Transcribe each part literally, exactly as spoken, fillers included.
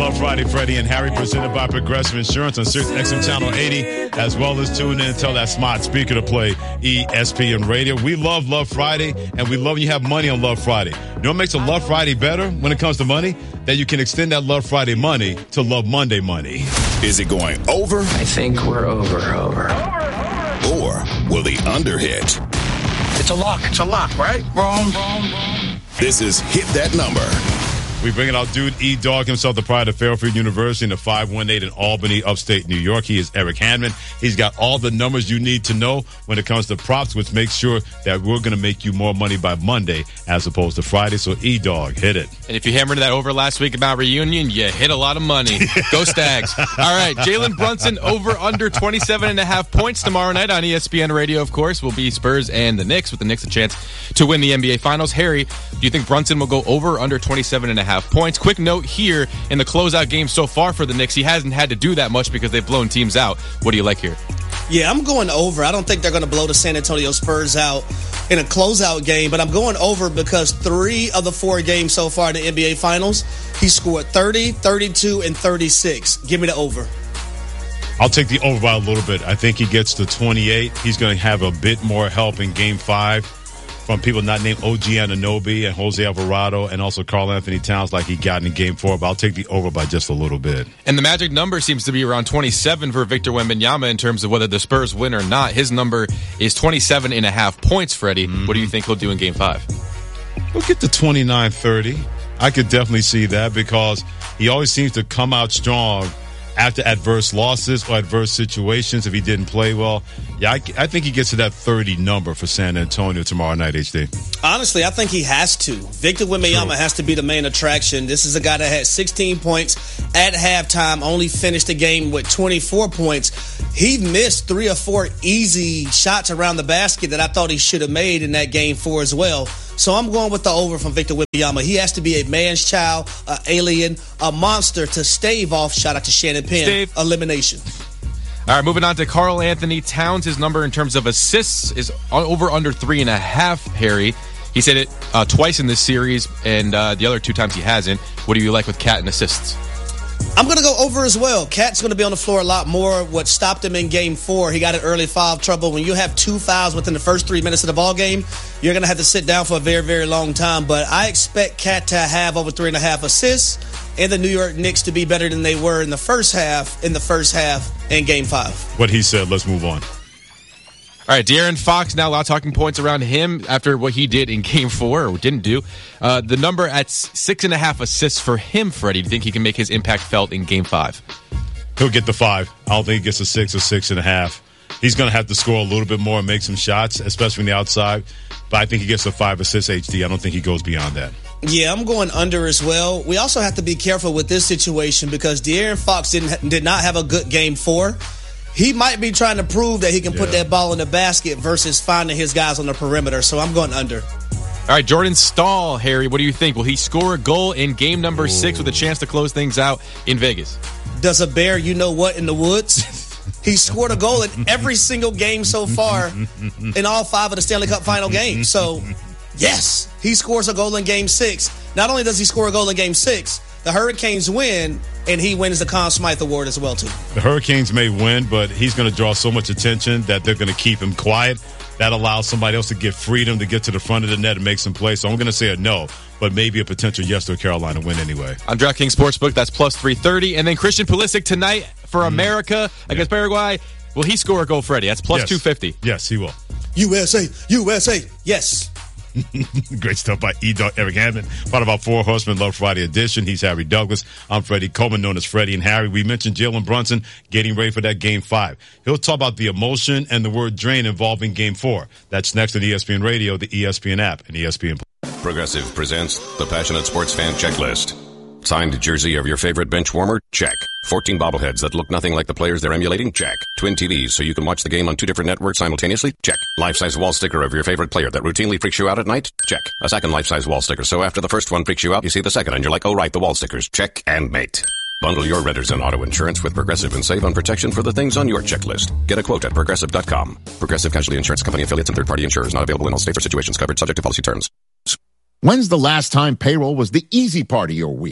Love Friday, Freddie and Harry, presented by Progressive Insurance on Sirius X M Channel eighty, as well as tune in and tell that smart speaker to play E S P N Radio. We love Love Friday, and we love when you have money on Love Friday. You know what makes a Love Friday better when it comes to money? That you can extend that Love Friday money to Love Monday money. Is it going over? I think we're over, over. Or will the under hit? It's a lock. It's a lock, right? Wrong, wrong, wrong. This is Hit That Number. We bring it out, dude, E-Dog himself, the pride of Fairfield University in the five one eight in Albany, upstate New York. He is Eric Hanman. He's got all the numbers you need to know when it comes to props, which makes sure that we're going to make you more money by Monday as opposed to Friday. So, E-Dog, hit it. And if you hammered that over last week about reunion, you hit a lot of money. Go Stags. All right, Jalen Brunson over under twenty-seven and a half points tomorrow night on E S P N Radio, of course, will be Spurs and the Knicks, with the Knicks a chance to win the N B A Finals. Harry, do you think Brunson will go over or under twenty-seven and a half points? Quick note here, in the closeout game so far for the Knicks, he hasn't had to do that much because they've blown teams out. What do you like here? Yeah, I'm going over. I don't think they're going to blow the San Antonio Spurs out in a closeout game, but I'm going over because three of the four games so far in the N B A Finals, he scored thirty, thirty-two, and thirty-six. Give me the over. I'll take the over by a little bit. I think he gets to twenty-eight. He's going to have a bit more help in game five from people not named O G Anunoby and Jose Alvarado and also Karl Anthony Towns like he got in game four, but I'll take the over by just a little bit. And the magic number seems to be around twenty-seven for Victor Wembanyama in terms of whether the Spurs win or not. His number is twenty-seven and a half points, Freddie. Mm-hmm. What do you think he'll do in game five? We'll get to twenty-nine thirty. I could definitely see that because he always seems to come out strong after adverse losses or adverse situations if he didn't play well. Yeah, I, I think he gets to that thirty number for San Antonio tomorrow night, H D. Honestly, I think he has to. Victor Wembanyama True. has to be the main attraction. This is a guy that had sixteen points at halftime, only finished the game with twenty-four points. He missed three or four easy shots around the basket that I thought he should have made in that game four as well. So I'm going with the over from Victor Wembanyama. He has to be a man's child, an alien, a monster to stave off, shout out to Shannon Penn, Stave. elimination. All right, moving on to Karl Anthony Towns. His number in terms of assists is over under three and a half, Harry. He said it uh, twice in this series, and uh, the other two times he hasn't. What do you like with Cat and assists? I'm going to go over as well. Cat's going to be on the floor a lot more. What stopped him in game four, he got an early foul trouble. When you have two fouls within the first three minutes of the ball game, you're going to have to sit down for a very, very long time. But I expect Cat to have over three and a half assists and the New York Knicks to be better than they were in the first half, in the first half in game five. What he said, let's move on. All right, De'Aaron Fox, now a lot of talking points around him after what he did in game four, or didn't do. Uh, the number at six and a half assists for him, Freddie. Do you think he can make his impact felt in game five? He'll get the five. I don't think he gets a six or six and a half. He's going to have to score a little bit more and make some shots, especially from the outside. But I think he gets a five assists, H D. I don't think he goes beyond that. Yeah, I'm going under as well. We also have to be careful with this situation because De'Aaron Fox didn't did not have a good game four. He might be trying to prove that he can put yeah. that ball in the basket versus finding his guys on the perimeter. So I'm going under. All right, Jordan Stahl, Harry, what do you think? Will he score a goal in game number Ooh. six with a chance to close things out in Vegas? Does a bear you know what in the woods? He scored a goal in every single game so far in all five of the Stanley Cup final games. So, yes, he scores a goal in game six. Not only does he score a goal in game six, the Hurricanes win, and he wins the Conn Smythe Award as well, too. The Hurricanes may win, but he's going to draw so much attention that they're going to keep him quiet. That allows somebody else to get freedom to get to the front of the net and make some plays. So I'm going to say a no, but maybe a potential yes to a Carolina win anyway. On DraftKings Sportsbook, that's plus three thirty. And then Christian Pulisic tonight for America mm. against yeah. Paraguay. Will he score a goal, Freddie? That's plus yes. two fifty. Yes, he will. U S A, U S A, yes. Great stuff by E-Dog Eric Hammond. Part of our Four Horsemen Love Friday edition. He's Harry Douglas. I'm Freddie Coleman, known as Freddie and Harry. We mentioned Jalen Brunson getting ready for that game five. He'll talk about the emotion and the word drain involving game four. That's next on E S P N Radio, the E S P N app, and E S P N. Progressive presents the Passionate Sports Fan Checklist. Signed jersey of your favorite bench warmer? Check. fourteen bobbleheads that look nothing like the players they're emulating? Check. Twin T Vs so you can watch the game on two different networks simultaneously? Check. Life-size wall sticker of your favorite player that routinely freaks you out at night? Check. A second life-size wall sticker so after the first one freaks you out, you see the second and you're like, oh right, the wall stickers. Check and mate. Bundle your renters and auto insurance with Progressive and save on protection for the things on your checklist. Get a quote at Progressive dot com. Progressive Casualty Insurance Company affiliates and third-party insurers not available in all states or situations covered subject to policy terms. When's the last time payroll was the easy part of your week?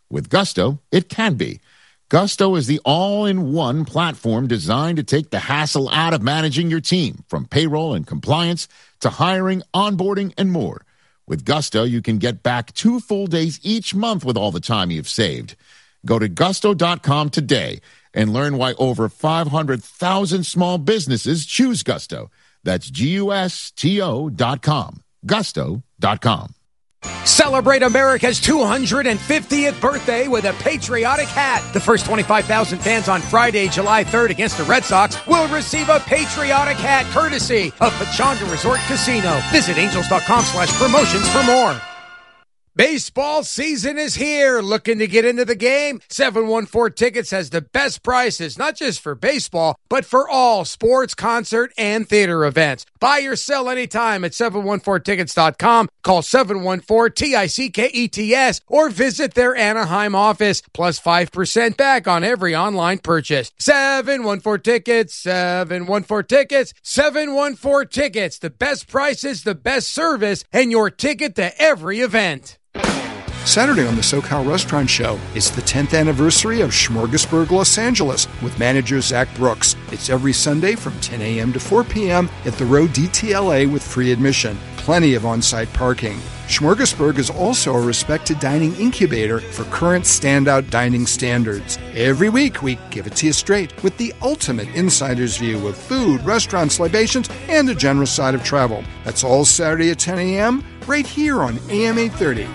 With Gusto, it can be. Gusto is the all-in-one platform designed to take the hassle out of managing your team, from payroll and compliance to hiring, onboarding, and more. With Gusto, you can get back two full days each month with all the time you've saved. Go to gusto dot com today and learn why over five hundred thousand small businesses choose Gusto. That's G U S T O dot com. gusto dot com. Celebrate America's two hundred fiftieth birthday with a patriotic hat. The first twenty-five thousand fans on Friday, July third against the Red Sox will receive a patriotic hat courtesy of Pechanga Resort Casino. Visit angels.com slash promotions for more. Baseball season is here. Looking to get into the game? seven one four Tickets has the best prices, not just for baseball, but for all sports, concert, and theater events. Buy or sell anytime at seven one four tickets dot com. Call seven one four T I C K E T S or visit their Anaheim office. Plus five percent back on every online purchase. seven one four Tickets, seven one four Tickets, seven one four Tickets. The best prices, the best service, and your ticket to every event. Saturday on the SoCal Restaurant Show, it's the tenth anniversary of Smorgasburg Los Angeles with manager Zach Brooks. It's every Sunday from ten a.m. to four p.m. at the Row D T L A with free admission. Plenty of on-site parking. Smorgasburg is also a respected dining incubator for current standout dining standards. Every week, we give it to you straight with the ultimate insider's view of food, restaurants, libations, and a generous side of travel. That's all Saturday at ten a.m. right here on A M eight thirty.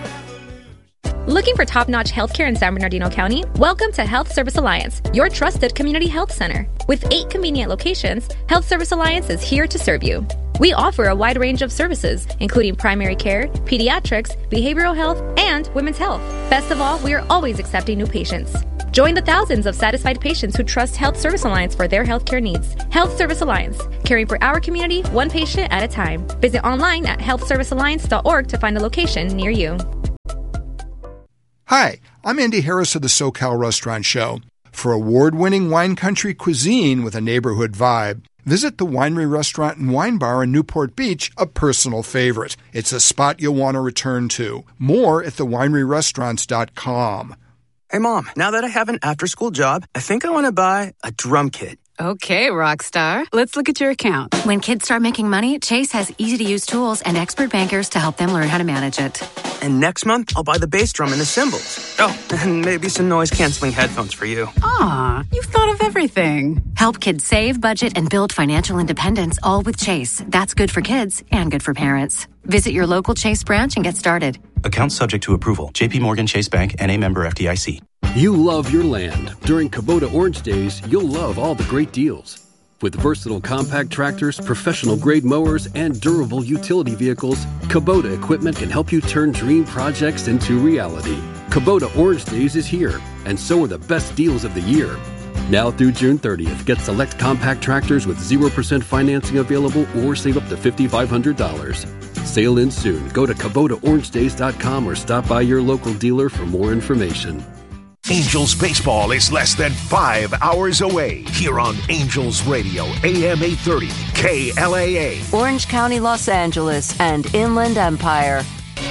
Looking for top-notch healthcare in San Bernardino County? Welcome to Health Service Alliance, your trusted community health center. With eight convenient locations, Health Service Alliance is here to serve you. We offer a wide range of services, including primary care, pediatrics, behavioral health, and women's health. Best of all, we are always accepting new patients. Join the thousands of satisfied patients who trust Health Service Alliance for their healthcare needs. Health Service Alliance, caring for our community one patient at a time. Visit online at health service alliance dot org to find a location near you. Hi, I'm Andy Harris of the SoCal Restaurant Show. For award-winning wine country cuisine with a neighborhood vibe, visit the Winery Restaurant and Wine Bar in Newport Beach, a personal favorite. It's a spot you'll want to return to. More at the winery restaurants dot com. Hey, Mom, now that I have an after-school job, I think I want to buy a drum kit. Okay, Rockstar. Let's look at your account. When kids start making money, Chase has easy-to-use tools and expert bankers to help them learn how to manage it. And next month, I'll buy the bass drum and the cymbals. Oh, and maybe some noise-canceling headphones for you. Aw, you've thought of everything. Help kids save, budget, and build financial independence, all with Chase. That's good for kids and good for parents. Visit your local Chase branch and get started. Account subject to approval. J P Morgan Chase Bank, N A member F D I C. You love your land. During Kubota Orange Days, you'll love all the great deals. With versatile compact tractors, professional-grade mowers, and durable utility vehicles, Kubota equipment can help you turn dream projects into reality. Kubota Orange Days is here, and so are the best deals of the year. Now through June thirtieth, get select compact tractors with zero percent financing available or save up to five thousand five hundred dollars. Sale ends soon. Go to Kubota Orange Days dot com or stop by your local dealer for more information. Angels baseball is less than five hours away here on Angels Radio, A M eight thirty, K L A A. Orange County, Los Angeles, and Inland Empire.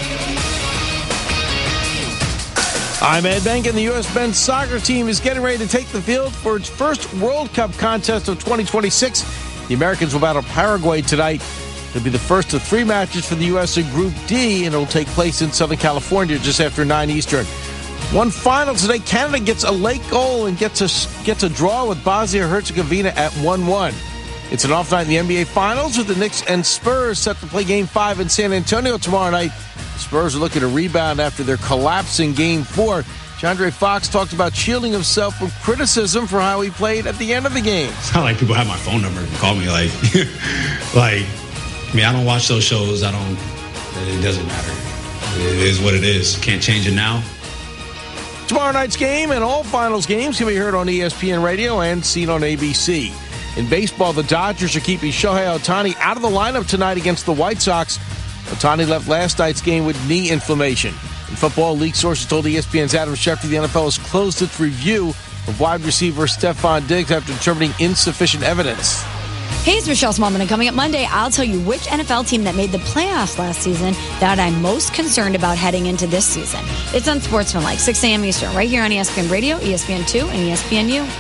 I'm Ed Benkin. The U S men's soccer team is getting ready to take the field for its first World Cup contest of twenty twenty-six. The Americans will battle Paraguay tonight. It'll be the first of three matches for the U S in Group D, and it'll take place in Southern California just after nine Eastern. One final today, Canada gets a late goal and gets a, gets a draw with Bosnia-Herzegovina at one one. It's an off night in the N B A Finals with the Knicks and Spurs set to play Game five in San Antonio tomorrow night. The Spurs are looking to rebound after their collapse in Game four. Chandre Fox talked about shielding himself from criticism for how he played at the end of the game. It's not like people have my phone number and call me like, like, I mean, I don't watch those shows. I don't, it doesn't matter. It is what it is. Can't change it now. Tomorrow night's game and all finals games can be heard on E S P N Radio and seen on A B C. In baseball, the Dodgers are keeping Shohei Ohtani out of the lineup tonight against the White Sox. Ohtani left last night's game with knee inflammation. In football, league sources told E S P N's Adam Schefter the N F L has closed its review of wide receiver Stephon Diggs after determining insufficient evidence. Hey, it's Michelle Smallman, and coming up Monday, I'll tell you which N F L team that made the playoffs last season that I'm most concerned about heading into this season. It's on Sportsmanlike, six a.m. Eastern, right here on E S P N Radio, E S P N two, and E S P N U.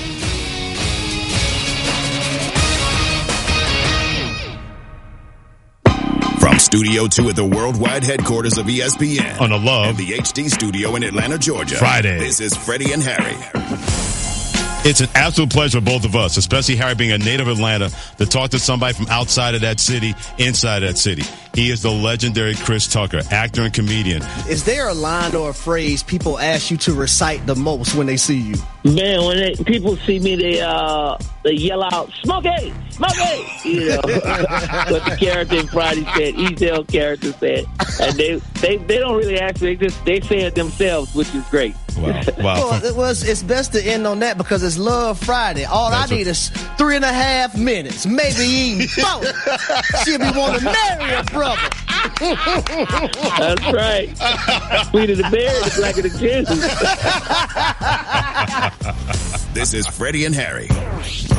From Studio two at the worldwide headquarters of E S P N. On the Love. And the H D studio in Atlanta, Georgia. Friday. This is Freddie and Harry. It's an absolute pleasure for both of us, especially Harry being a native Atlanta, to talk to somebody from outside of that city, inside of that city. He is the legendary Chris Tucker, actor and comedian. Is there a line or a phrase people ask you to recite the most when they see you? Man, when they, people see me, they uh they yell out, "Smokey, Smokey!" You know what the character in Friday said, Ezel character said, and they they they don't really ask me. They just they say it themselves, which is great. Wow, wow. Well, it was, it's best to end on that because it's Love Friday. All That's I need a, is three and a half minutes, maybe even four. She'll be wanting to marry her brother. That's right. Sweet of the bear, the black of the Jews. This is Freddie and Harry.